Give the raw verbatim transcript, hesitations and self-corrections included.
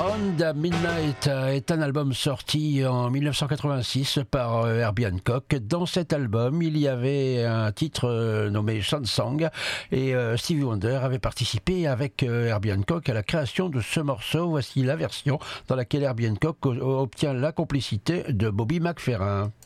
On the Midnight est un album sorti en mille neuf cent quatre-vingt-six par Herbie Hancock. Dans cet album, il y avait un titre nommé Song et Stevie Wonder avait participé avec Herbie Hancock à la création de ce morceau. Voici la version dans laquelle Herbie Hancock obtient la complicité de Bobby McFerrin.